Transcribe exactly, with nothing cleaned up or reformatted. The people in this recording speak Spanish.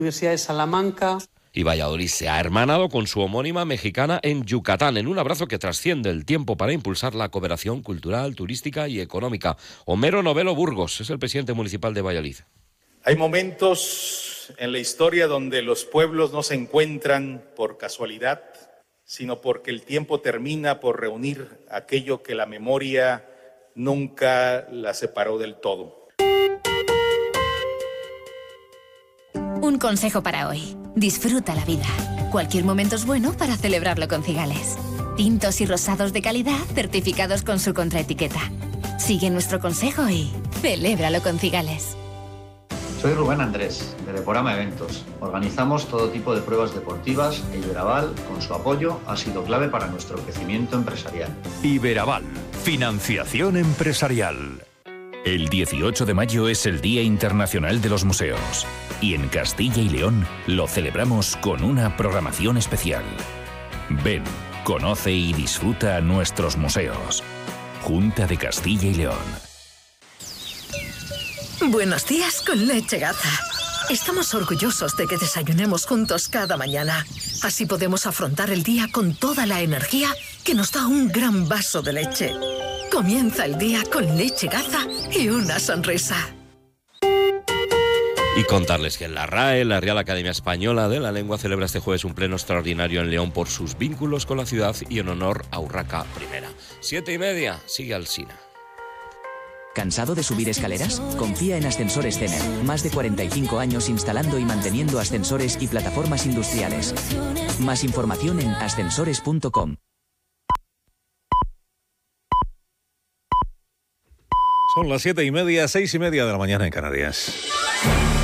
Universidad de Salamanca. Y Valladolid se ha hermanado con su homónima mexicana en Yucatán, en un abrazo que trasciende el tiempo para impulsar la cooperación cultural, turística y económica. Homero Novelo Burgos es el presidente municipal de Valladolid. Hay momentos en la historia donde los pueblos no se encuentran por casualidad, sino porque el tiempo termina por reunir aquello que la memoria nunca la separó del todo. Un consejo para hoy. Disfruta la vida. Cualquier momento es bueno para celebrarlo con Cigales. Tintos y rosados de calidad certificados con su contraetiqueta. Sigue nuestro consejo y celébralo con Cigales. Soy Rubén Andrés, de Deporama Eventos. Organizamos todo tipo de pruebas deportivas e Iberaval, con su apoyo, ha sido clave para nuestro crecimiento empresarial. Iberaval, financiación empresarial. El dieciocho de mayo es el Día Internacional de los Museos y en Castilla y León lo celebramos con una programación especial. Ven, conoce y disfruta nuestros museos. Junta de Castilla y León. Buenos días con Leche Gaza. Estamos orgullosos de que desayunemos juntos cada mañana. Así podemos afrontar el día con toda la energía que nos da un gran vaso de leche. Comienza el día con Leche Gaza y una sonrisa. Y contarles que en la R A E, la Real Academia Española de la Lengua, celebra este jueves un pleno extraordinario en León por sus vínculos con la ciudad y en honor a Urraca I. Siete y media, sigue Alsina. ¿Cansado de subir escaleras? Confía en Ascensores Cener. Más de cuarenta y cinco años instalando y manteniendo ascensores y plataformas industriales. Más información en ascensores punto com. Son las siete y media, seis y media de la mañana en Canarias.